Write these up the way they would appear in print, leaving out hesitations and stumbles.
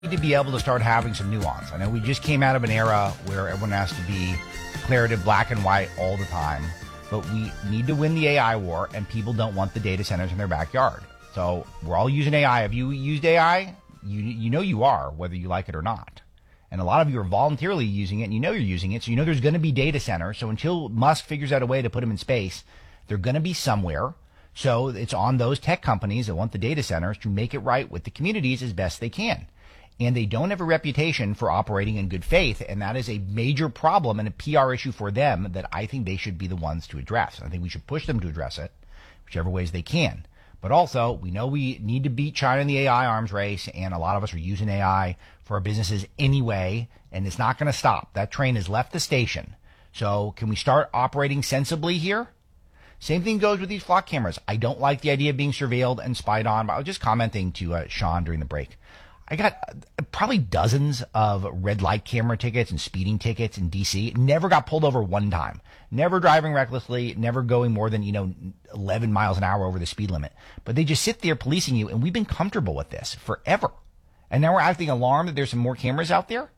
Need to be able to start having some nuance. I know we just came out of an era where everyone has to be declarative black and white all the time, but we need to win the AI war, and people don't want the data centers in their backyard. So we're all using AI. Have you used AI? You know you are, whether you like it or not. And a lot of you are voluntarily using it, and you know you're using it, so you know there's going to be data centers. So until Musk figures out a way to put them in space, they're going to be somewhere. So it's on those tech companies that want the data centers to make it right with the communities as best they can. And they don't have a reputation for operating in good faith, and that is a major problem and a PR issue for them that I think they should be the ones to address. I think we should push them to address it, whichever ways they can. But also, we know we need to beat China in the AI arms race, and a lot of us are using AI for our businesses anyway, and it's not going to stop. That train has left the station. So can we start operating sensibly here? Same thing goes with these flock cameras. I don't like the idea of being surveilled and spied on, but I was just commenting to Sean during the break. I got probably dozens of red light camera tickets and speeding tickets in D.C. Never got pulled over one time. Never driving recklessly, never going more than, 11 miles an hour over the speed limit. But they just sit there policing you, and we've been comfortable with this forever. And now we're acting alarmed that there's some more cameras out there.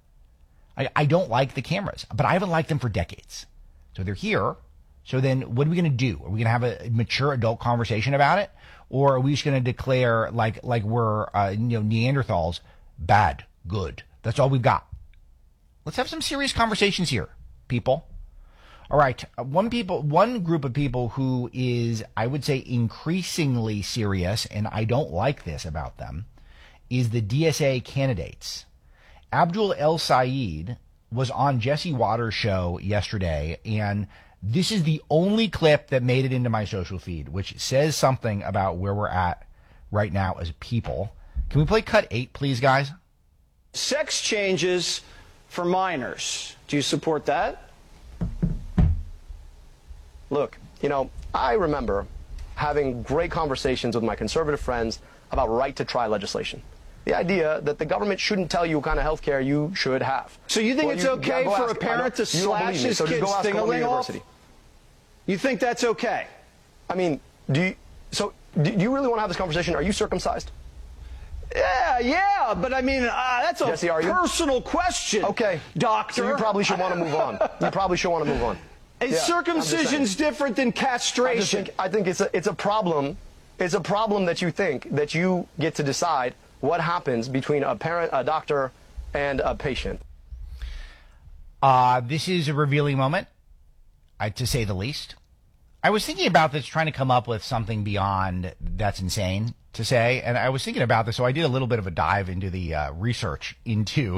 I don't like the cameras, but I haven't liked them for decades. So they're here. So then what are we going to do? Are we going to have a mature adult conversation about it? Or are we just going to declare like we're, Neanderthals, bad, good? That's all we've got. Let's have some serious conversations here, people. All right. One group of people who is, I would say, increasingly serious, and I don't like this about them, is the DSA candidates. Abdul El Sayed was on Jesse Waters' show yesterday, and this is the only clip that made it into my social feed, which says something about where we're at right now as people. Can we play cut 8, please, guys? Sex changes for minors. Do you support that? Look, I remember having great conversations with my conservative friends about right-to-try legislation. The idea that the government shouldn't tell you what kind of health care you should have. So you think it's okay for a parent to slash his kid's thing-a-ling off? You think that's okay? I mean, do you really want to have this conversation? Are you circumcised? Yeah, but I mean, that's a Jesse, personal question. Okay. Doctor. So you probably should want to move on. Is circumcision's different than castration? I think it's a problem. It's a problem that you get to decide what happens between a parent, a doctor, and a patient. This is a revealing moment, to say the least. I was thinking about this, trying to come up with something beyond that's insane to say, and I was thinking about this, so I did a little bit of a dive into the research into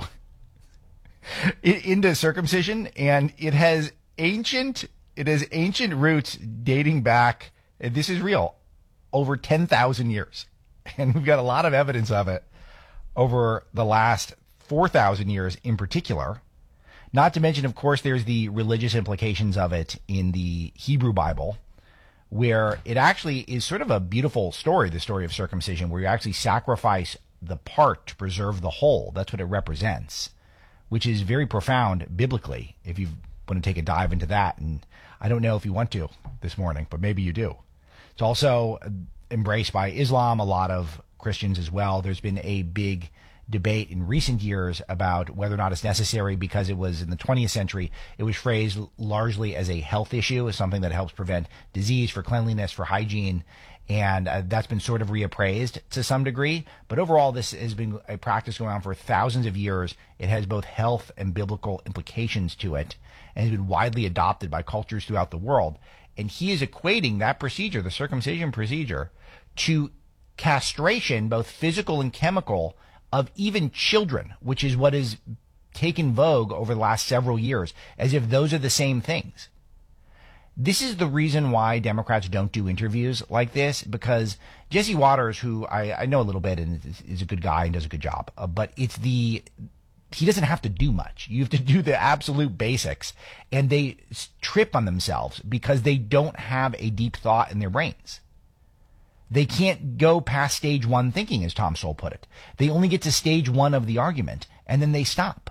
circumcision, and it has ancient roots dating back, and this is real, over 10,000 years. And we've got a lot of evidence of it over the last 4,000 years in particular. Not to mention, of course, there's the religious implications of it in the Hebrew Bible, where it actually is sort of a beautiful story, the story of circumcision, where you actually sacrifice the part to preserve the whole. That's what it represents, which is very profound biblically, if you want to take a dive into that. And I don't know if you want to this morning, but maybe you do. It's also embraced by Islam, a lot of Christians as well. There's been a big debate in recent years about whether or not it's necessary, because it was in the 20th century, it was phrased largely as a health issue, as something that helps prevent disease, for cleanliness, for hygiene, and that's been sort of reappraised to some degree. But overall, this has been a practice going on for thousands of years. It has both health and biblical implications to it, and has been widely adopted by cultures throughout the world. And he is equating that procedure, the circumcision procedure, to castration, both physical and chemical, of even children, which is what has taken vogue over the last several years, as if those are the same things. This is the reason why Democrats don't do interviews like this, because Jesse Waters, who I know a little bit and is a good guy and does a good job, but he doesn't have to do much. You have to do the absolute basics, and they trip on themselves because they don't have a deep thought in their brains. They can't go past stage one thinking, as Tom Sowell put it. They only get to stage one of the argument, and then they stop.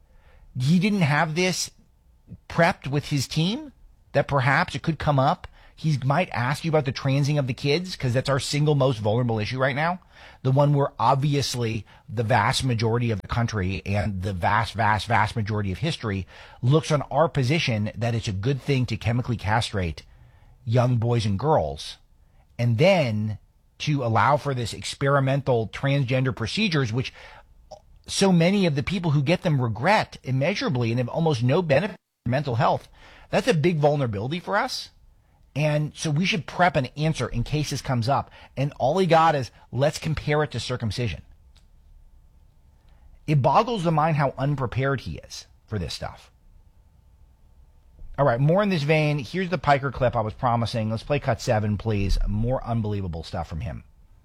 He didn't have this prepped with his team, that perhaps it could come up He might ask you about the transing of the kids, because that's our single most vulnerable issue right now. The one where obviously the vast majority of the country and the vast, vast, vast majority of history looks on our position that it's a good thing to chemically castrate young boys and girls, and then to allow for this experimental transgender procedures, which so many of the people who get them regret immeasurably and have almost no benefit for mental health. That's a big vulnerability for us. And so we should prep an answer in case this comes up. And all he got is, let's compare it to circumcision. It boggles the mind how unprepared he is for this stuff. All right, more in this vein. Here's the Piker clip I was promising. Let's play cut 7, please. More unbelievable stuff from him.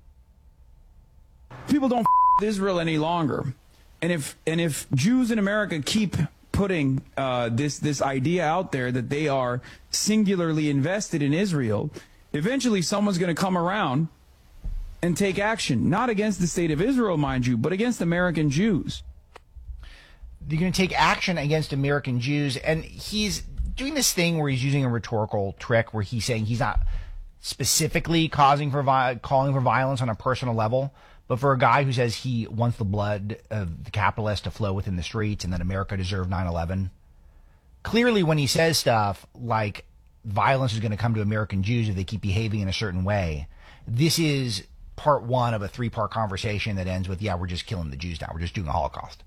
People don't with Israel any longer. And if Jews in America keep putting this idea out there that they are singularly invested in Israel, eventually someone's going to come around and take action, not against the state of Israel, mind you, but against American Jews. They're going to take action against American Jews, and he's doing this thing where he's using a rhetorical trick where he's saying he's not specifically calling for violence on a personal level, but for a guy who says he wants the blood of the capitalists to flow within the streets and that America deserved 9/11. Clearly, when he says stuff like violence is going to come to American Jews if they keep behaving in a certain way, this is part 1 of a 3-part conversation that ends with, yeah, we're just killing the Jews now. We're just doing a Holocaust.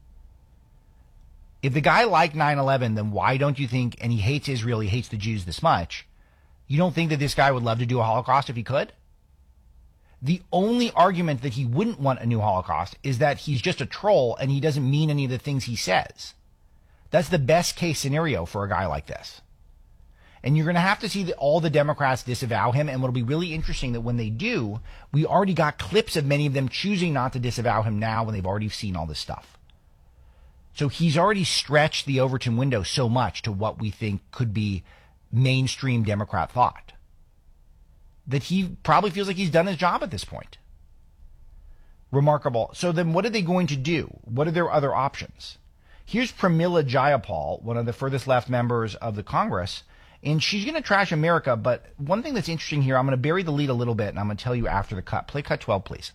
If the guy liked 9/11, then why don't you think, and he hates Israel, he hates the Jews this much, you don't think that this guy would love to do a Holocaust if he could? The only argument that he wouldn't want a new Holocaust is that he's just a troll and he doesn't mean any of the things he says. That's the best case scenario for a guy like this. And you're going to have to see that all the Democrats disavow him, and what'll be really interesting that when they do, we already got clips of many of them choosing not to disavow him now when they've already seen all this stuff. So he's already stretched the Overton window so much to what we think could be mainstream Democrat thought that he probably feels like he's done his job at this point. Remarkable. So then what are they going to do? What are their other options? Here's Pramila Jayapal, one of the furthest left members of the Congress, and she's going to trash America. But one thing that's interesting here, I'm going to bury the lead a little bit, and I'm going to tell you after the cut. Play cut 12, please.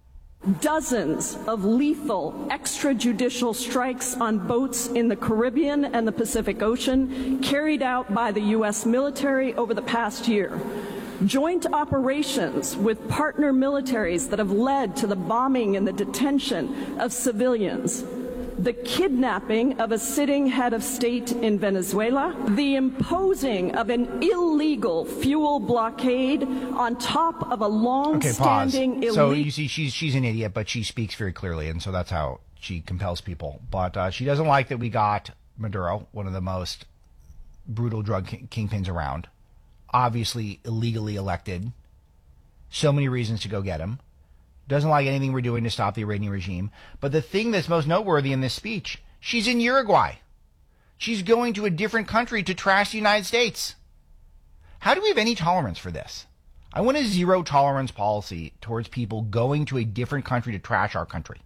Dozens of lethal extrajudicial strikes on boats in the Caribbean and the Pacific Ocean carried out by the U.S. military over the past year. Joint operations with partner militaries that have led to the bombing and the detention of civilians, the kidnapping of a sitting head of state in Venezuela, the imposing of an illegal fuel blockade on top of a long-standing illegal... So you see, she's an idiot, but she speaks very clearly, and so that's how she compels people. But she doesn't like that we got Maduro, one of the most brutal drug kingpins around, obviously illegally elected. So many reasons to go get him. Doesn't like anything we're doing to stop the Iranian regime. But the thing that's most noteworthy in this speech, she's in Uruguay. She's going to a different country to trash the United States. How do we have any tolerance for this? I want a zero tolerance policy towards people going to a different country to trash our country.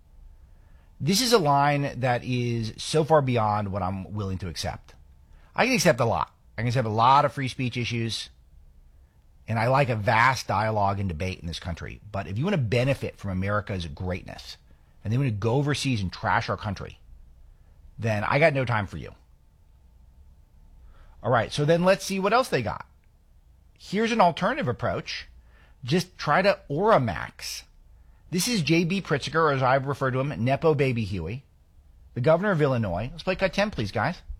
This is a line that is so far beyond what I'm willing to accept. I can accept a lot. I can accept a lot of free speech issues. And I like a vast dialogue and debate in this country. But if you want to benefit from America's greatness, and they want to go overseas and trash our country, then I got no time for you. All right, so then let's see what else they got. Here's an alternative approach. Just try to Oramax. This is J.B. Pritzker, or as I refer to him, Nepo Baby Huey, the governor of Illinois. Let's play cut 10, please, guys.